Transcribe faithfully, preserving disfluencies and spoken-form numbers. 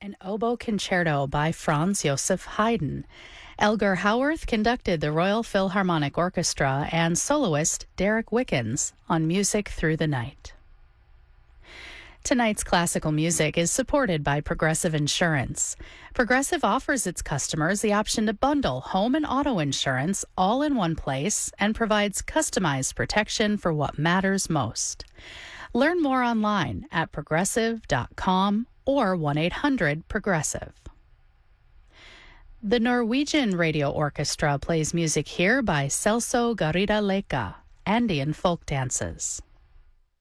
An oboe concerto by Franz Joseph Haydn. Elgar Howarth conducted the Royal Philharmonic Orchestra and soloist Derek Wickens on Music Through the Night. Tonight's classical music is supported by Progressive Insurance. Progressive offers its customers the option to bundle home and auto insurance all in one place and provides customized protection for what matters most. Learn more online at progressive dot com or one eight hundred progressive. The Norwegian Radio Orchestra plays music here by Celso Garrido Leka, Andean folk dances.